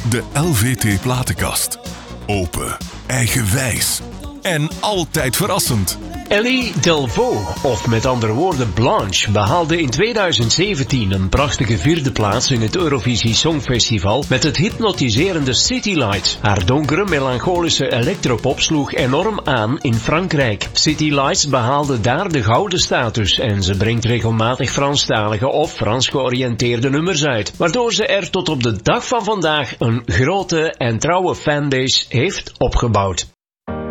De LVT Platenkast. Open, eigenwijs en altijd verrassend. Ellie Delvaux, of met andere woorden Blanche, behaalde in 2017 een prachtige 4e plaats in het Eurovisie Songfestival met het hypnotiserende City Lights. Haar donkere, melancholische electropop sloeg enorm aan in Frankrijk. City Lights behaalde daar de gouden status en ze brengt regelmatig Franstalige of Frans georiënteerde nummers uit, waardoor ze er tot op de dag van vandaag een grote en trouwe fanbase heeft opgebouwd.